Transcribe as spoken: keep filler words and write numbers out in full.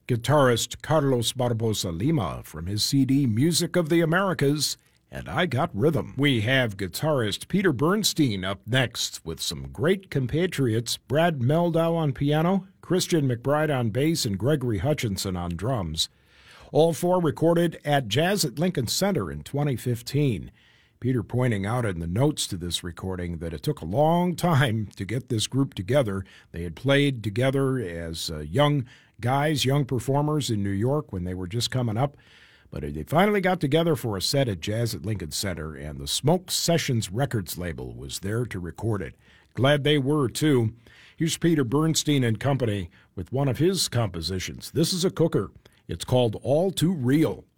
guitarist Carlos Barbosa Lima from his C D Music of the Americas, and I Got Rhythm. We have guitarist Peter Bernstein up next with some great compatriots, Brad Mehldau on piano, Christian McBride on bass, and Gregory Hutchinson on drums. All four recorded at Jazz at Lincoln Center in twenty fifteen. Peter pointing out in the notes to this recording that it took a long time to get this group together. They had played together as uh, young guys, young performers in New York when they were just coming up. But they finally got together for a set at Jazz at Lincoln Center, and the Smoke Sessions Records label was there to record it. Glad they were, too. Here's Peter Bernstein and company with one of his compositions. This is a cooker. It's called All Too Real.